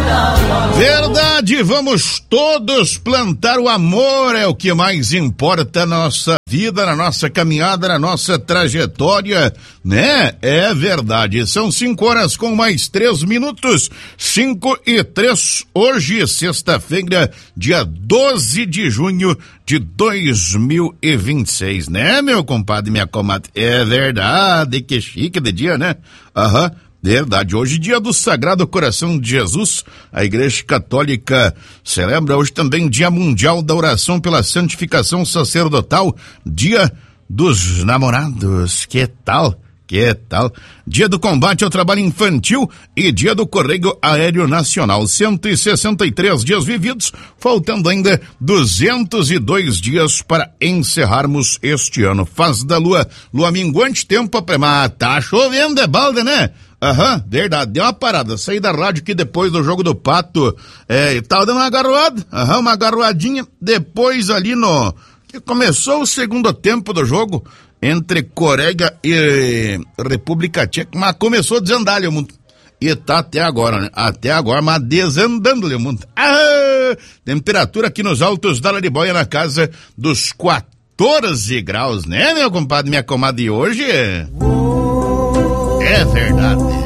Verdade, vamos todos plantar o amor, é o que mais importa na nossa vida, na nossa caminhada, na nossa trajetória, né? É verdade, são 5 horas com mais 3 minutos, 5:03, hoje, sexta-feira, dia 12 de junho de 2026, né, meu compadre, minha comadre? É verdade, que chique de dia, né? Aham. Verdade, hoje dia do Sagrado Coração de Jesus, a Igreja Católica celebra hoje também Dia Mundial da Oração pela Santificação Sacerdotal, Dia dos Namorados, que tal? Que tal? Dia do Combate ao Trabalho Infantil e Dia do Correio Aéreo Nacional, 163 dias vividos, faltando ainda 202 dias para encerrarmos este ano. Faz da lua minguante, tempo pra... Mas tá chovendo de balde, né? Aham, verdade, deu uma parada, saí da rádio aqui depois do jogo do Pato, tava dando uma garoada, uma garoadinha, depois ali que começou o segundo tempo do jogo, entre Coreia e República Tcheca, mas começou a desandar, o mundo, e tá até agora, né, mas desandando, o mundo. Temperatura aqui nos altos da Lariboia na casa dos 14 graus, né, meu compadre, minha comadre, hoje é verdade.